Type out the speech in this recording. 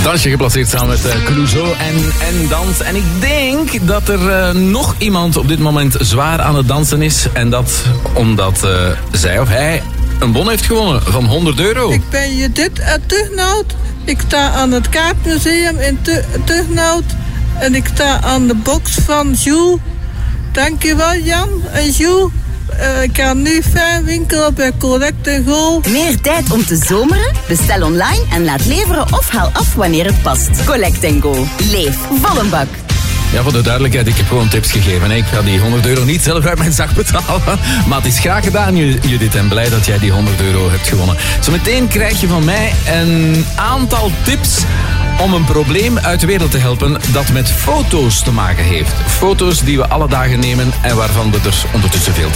Dansje geplaceerd samen met Clouseau en dans. En ik denk dat er nog iemand op dit moment zwaar aan het dansen is. En dat omdat zij of hij een bon heeft gewonnen van €100. Ik ben Judith uit Tugnout. Ik sta aan het Kaartmuseum in Tugnout. En ik sta aan de box van Jules. Dankjewel Jan en Jules. Ik ga nu ver winkelen bij Collect & Go. Meer tijd om te zomeren? Bestel online en laat leveren of haal af wanneer het past. Collect & Go. Leef vol een bak. Ja, voor de duidelijkheid, ik heb gewoon tips gegeven. Ik ga die €100 niet zelf uit mijn zak betalen. Maar het is graag gedaan, Judith. En blij dat jij die €100 hebt gewonnen. Zometeen krijg je van mij een aantal tips om een probleem uit de wereld te helpen dat met foto's te maken heeft. Foto's die we alle dagen nemen en waarvan we er ondertussen veel